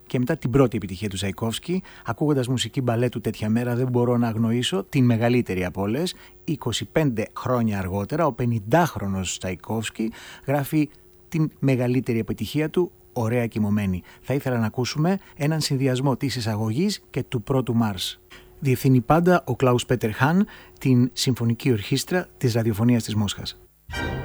και μετά την πρώτη επιτυχία του Τσαϊκόφσκι, ακούγοντας μουσική μπαλέτου τέτοια μέρα δεν μπορώ να αγνοήσω την μεγαλύτερη από όλες. 25 χρόνια αργότερα, ο 50χρονος Τσαϊκόφσκι γράφει την μεγαλύτερη επιτυχία του, Ωραία κοιμωμένη. Θα ήθελα να ακούσουμε έναν συνδυασμό της εισαγωγής και του πρώτου Μάρς. Διευθύνει πάντα ο Κλάους Πέτερ Χάν την Συμφωνική Ορχήστρα της Ραδιοφωνίας της Μόσχας.